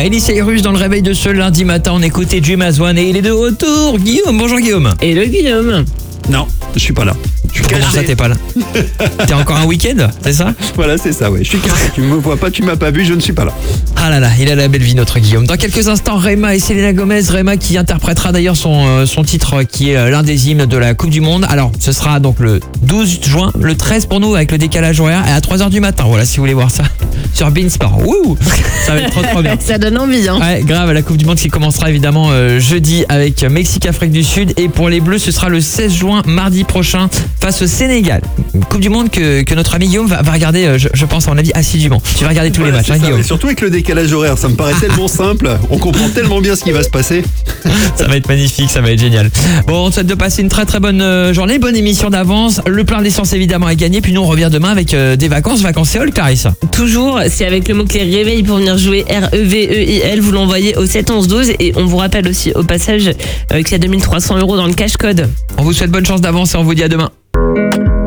Miley Cyrus dans le réveil de ce lundi matin. On écoutait Dream as One et il est de retour. Guillaume, bonjour Guillaume. Hello Guillaume. Non, je suis pas là. Je suis Comment caché. ça t'es pas là? T'es encore un week-end, c'est ça? Voilà, c'est ça, ouais. Je suis caché. Tu me vois pas, tu m'as pas vu, je ne suis pas là. Ah là là, il a la belle vie notre Guillaume. Dans quelques instants, Rema et Selena Gomez. Rema qui interprétera d'ailleurs son titre qui est l'un des hymnes de la Coupe du Monde. Alors, ce sera donc le 12 juin, le 13 pour nous avec le décalage horaire et à 3h du matin. Voilà, si vous voulez voir ça sur Beansport. Wouh, ça va être trop bien. Ça donne envie, hein. Ouais, grave, la Coupe du Monde qui commencera évidemment jeudi avec Mexique-Afrique du Sud. Et pour les Bleus, ce sera le 16 juin, mardi prochain, face au Sénégal. Une Coupe du Monde que notre ami Guillaume va regarder, je pense, à mon avis, assidûment. Tu vas regarder tous les Voilà, matchs, c'est hein, ça, Guillaume. mais surtout avec le décalage horaire, ça me paraît tellement simple. On comprend tellement bien ce qui va se passer. Ça va être magnifique, ça va être génial. Bon, on te souhaite de passer une très très bonne journée, bonne émission d'avance. Le plein d'essence évidemment à gagner. Puis nous, on revient demain avec des vacances et all, Clarisse. Toujours, c'est avec le mot-clé réveil pour venir jouer REVEIL. Vous l'envoyez au 7 11 12 et on vous rappelle aussi au passage qu'il y a 2300 € dans le cash code. On vous souhaite bonne chance d'avance et on vous dit à demain.